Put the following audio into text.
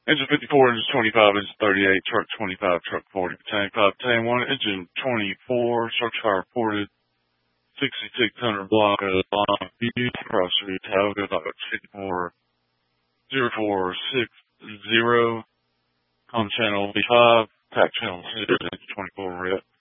Engine 54, engine 25, engine 38, truck 25, truck 40, tank 5, tank 1, engine 24, structure fire reported, 6600 block of line view, cross street, Talga, 540460, com channel B5, tack channel 6, engine 24 red.